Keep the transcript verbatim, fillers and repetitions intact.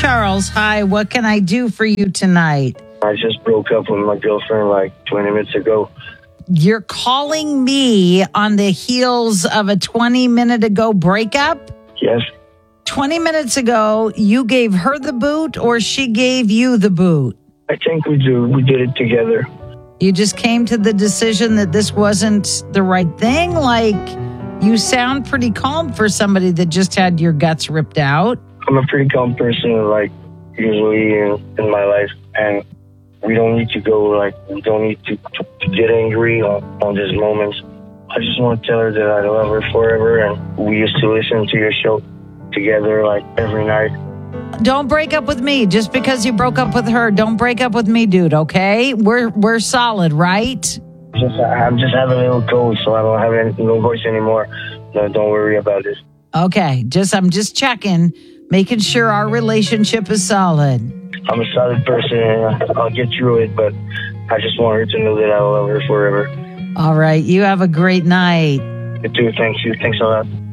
Charles. Hi, what can I do for you tonight? I just broke up with my girlfriend like twenty minutes ago. You're calling me on the heels of a twenty minute ago breakup? Yes. twenty minutes ago, you gave her the boot or she gave you the boot? I think we do. We did it together. You just came to the decision that this wasn't the right thing? Like, you sound pretty calm for somebody that just had your guts ripped out. I'm a pretty calm person, like, usually in, in my life. And we don't need to go, like, we don't need to, to, to get angry on, on these moments. I just want to tell her that I love her forever. And we used to listen to your show together, like, every night. Don't break up with me just because you broke up with her. Don't break up with me, dude, okay? We're we're solid, right? Just, I'm just having a little cold, so I don't have any, no voice anymore. No, don't worry about it. Okay, just I'm just checking, making sure our relationship is solid. I'm a solid person, and I'll get through it, but I just want her to know that I love her forever. All right, you have a great night. You too. Thank you. Thanks a lot.